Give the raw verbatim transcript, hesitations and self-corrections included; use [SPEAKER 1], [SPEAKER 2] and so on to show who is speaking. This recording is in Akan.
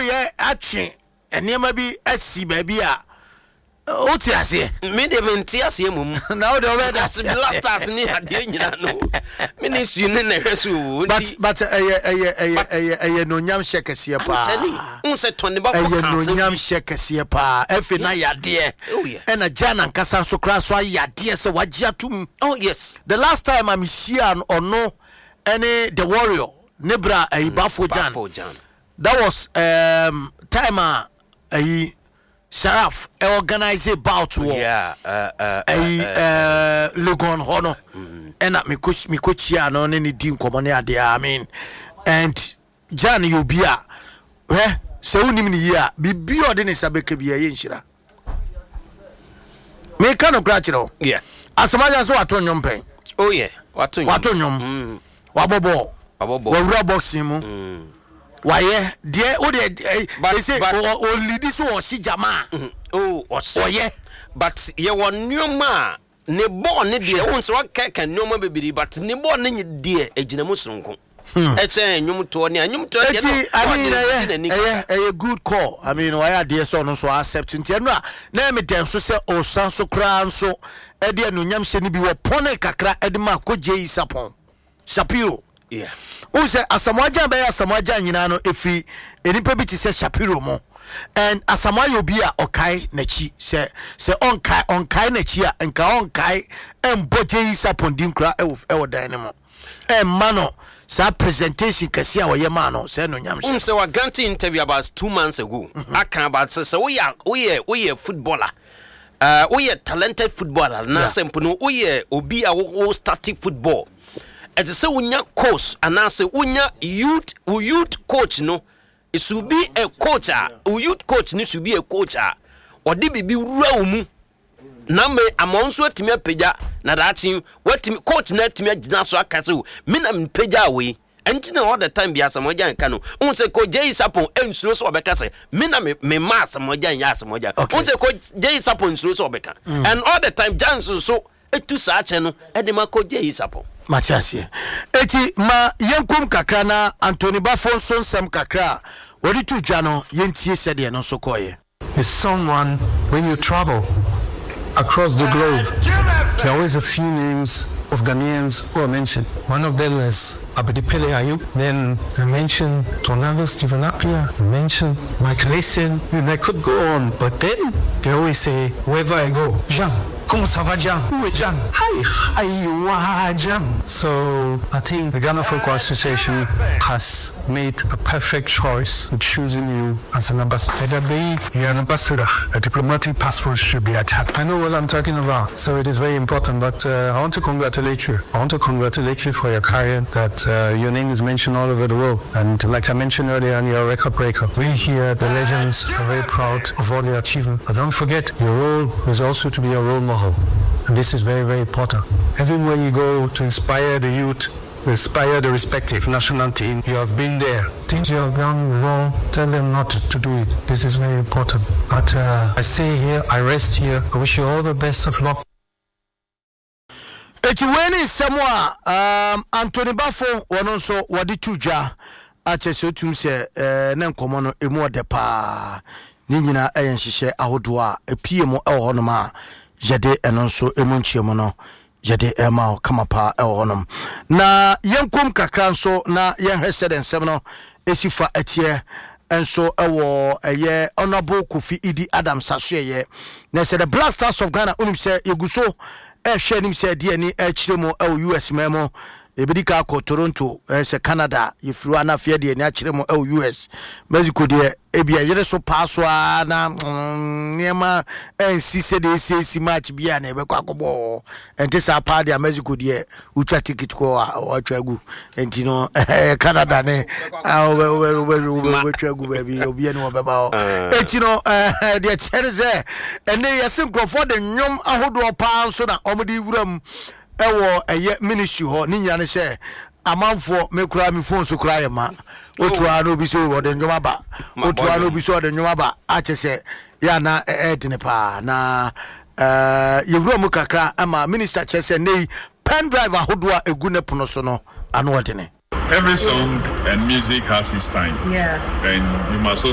[SPEAKER 1] ye atwe enema bi asi baabi a o ti ase
[SPEAKER 2] me de me nti ase mum
[SPEAKER 1] na o de o be da
[SPEAKER 2] blasters ni ade nyina no me ne su ne na hwesu
[SPEAKER 1] but but eye eye eye eye eye no nyam shekese pa
[SPEAKER 2] un se tonne ba
[SPEAKER 1] eye no nyam shekese pa efe na yade e na jana nkasa so kra so yade se wagye atum.
[SPEAKER 2] Oh yes,
[SPEAKER 1] the last time I'm here on no any the warrior nebra e Bafo Jan, that was um time a Sharaf organize a bout war.
[SPEAKER 2] Yeah, uh, uh,
[SPEAKER 1] uh, uh, Logan Hono, and at me coach me coach ya no any team common I mean, and Jan you be a eh so unim ni ya be be ordinary sabeke be a yinshira. Me kind of gratitude.
[SPEAKER 2] Yeah.
[SPEAKER 1] Asamaja so aton nyom pen.
[SPEAKER 2] Oh yeah, waton nyom.
[SPEAKER 1] Waton nyom. Wabobo.
[SPEAKER 2] Wabobo.
[SPEAKER 1] Wa wura boxing mu. Why dear oh they say or lead this or si jama.
[SPEAKER 2] Oh oh yeah, but ye won nyoma ne bo ne de won so ka ka nyoma bebiri but ne bo ne de aginamu sonko e che nyom to ne nyom to
[SPEAKER 1] ye no I mean eh eh good call. I mean why are so no so accept ntia no na me den so se o san so kra so e de anunyam hye ne bi wo pone kakra e de ma ko Jay Sapon Shapiro.
[SPEAKER 2] Yeah.
[SPEAKER 1] Use Asamoah be Asamoah nyina no efi enipa bi ti se Shapiro mo and Asamoah obi a okai nachi se se onkai onkai nachi a nka onkai emboje Sapon dinkra e wo dan ne mo e mano sa presentation kasi a wo ye ma no se no nyam
[SPEAKER 2] she. Um se wa grant interview about two months ago. Mm-hmm. I can about say so we are we we footballer. Uh we talented footballer na sempo no we obi a wo starting football. As say unya coach and say unya youth youth coach no it should be a coach a youth coach ni should be a coach a odi bibi wura mu na me amonso atimi apagya na datin watimi coach na atimi agina so akase o me na mpagya we enti na all the time bi Asamoah nka no un say coach Jay Sapon ensuro so obeka say me na me me ma Asamoah ya Asamoah un say coach Jay Sapon ensuro so obeka and all the time Janso so etu sa ache no e de ma coach Jay Sapon
[SPEAKER 1] Matiasie. Eti ma yenkum kakra na Anthony Bafo so nsem kakra odi tu dwano yentie sede no so koye.
[SPEAKER 3] Is someone when you travel across the globe there are always a few names of Ghanaians who are mentioned. One of them is Abedi Pele Ayew. Then I mentioned Ronaldo Stephen Appiah. I mentioned Michael Essien. And I could go on, but then they always say wherever I go, Jean. Comment ça va, Jean? Où est Jean? Hi, hi, Jean. So I think the Ghana Football Association has made a perfect choice in choosing you as an ambassador. You're an ambassador. A diplomatic passport should be attached. I know what I'm talking about, so it is very important. But uh, I want to congratulate you. I want to congratulate you for your career. That uh, your name is mentioned all over the world. And like I mentioned earlier, you're a record breaker. We here, the legends, are very proud of all your achievement. But don't forget, your role is also to be a role model. And this is very, very important. Everywhere you go to inspire the youth, to inspire the respective national team, you have been there. Things you have done wrong, tell them not to do it. This is very important. But uh, I say here, I rest here. I wish you all the best of luck.
[SPEAKER 1] Eti weni semwa um, Anthony Bafo wanonso wadi tuja ache se otum se eh, ne nkomo no emu ode pa ni nyina eyenhihye ahodoa epie mo e ho no ma jede enonso emu nchiemo no jede ema kama pa e ho no na yenkom kakra nso na yenhwese den sem no esifa etie enso ewo eye honorable Kofi Idi Adams asuyeye na se the Blasters of Ghana unim se yeguso e hwe nim se de ani e kiremo e U S memo ebidika ko Toronto e se Canada yefru anafie de ani a kiremo e U S Mexico de ebia yere so paso na niema ensi se de esi match bia na ebekwa kobo enti sa pa de Mexico de utwa ticket ko atwa gu enti no Canada ne we twa gu baby obi ene obeba enti no de chereze ene yesin crofo de nyom ahodo pa so na omudi wuram ewo eye ministry ho ni nyane se amanfo mekura mi phone so kura ye ma otua no bi so wo de nwoma ba otua no bi so de nwoma ba a chese ya na e de ne pa na eh yewura mu kakra ama minister chese nei pen drive ahodoa egu ne pono so no ano de ne.
[SPEAKER 4] Every song and music has its time.
[SPEAKER 5] Yeah.
[SPEAKER 4] And you must